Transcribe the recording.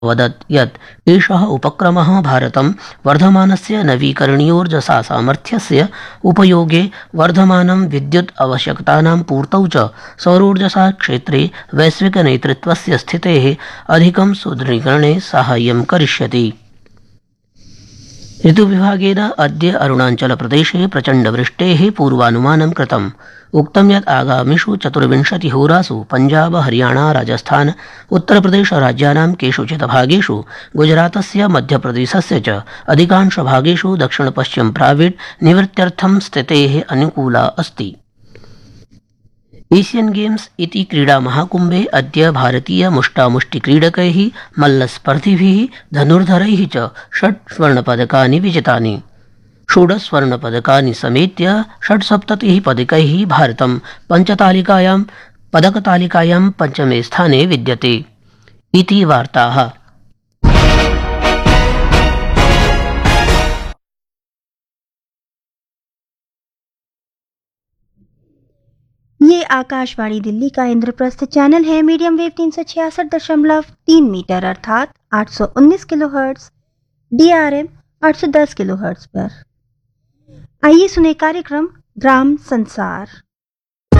वदत् यत् एषः उपक्रमः भारतं वर्धमानस्य नवीकरणीयोर्जसा सामर्थ्यस्य उपयोगे वर्धमानं विद्युत् आवश्यकतानां पूर्तौ च सौरोर्जसा क्षेत्रे वैश्विकनेतृत्वस्य स्थितेः अधिकं सुदृढीकरणे साहाय्यं करिष्यति। ऋतुविभागेन अद्य अरुणाचलप्रदेशे प्रचण्डवृष्टेः पूर्वानुमानं कृतम्। उक्तं यत् आगामिषु 24 होरासु पञ्जाब हरियाणा राजस्थान उत्तरप्रदेशराज्यानां केषुचित् भागेषु गुजरातस्य मध्यप्रदेशस्य च अधिकांशभागेषु दक्षिणपश्चिम प्राविड् निवृत्त्यर्थं स्थितेः अनुकूला अस्ति। एशियन गेम्स इति क्रीडामहाकुम्भे अद्य भारतीय मुष्टामुष्टिक्रीडकैः मल्लस्पर्धिभिः धनुर्धरैः च 6 स्वर्णपदकानि विजितानि। 16 स्वर्णपदकानि समेत्य 76 पदकैः भारतं पदकतालिकायां पञ्चमे स्थाने विद्यते। इति वार्ताः। ये आकाशवाणी दिल्ली का इंद्रप्रस्थ चैनल है। मीडियम वेव 366.3 मीटर अर्थात 819 किलोहर्ट्ज, DRM 810 किलोहर्ट्ज पर। आइए सुने कार्यक्रम ग्राम संसार।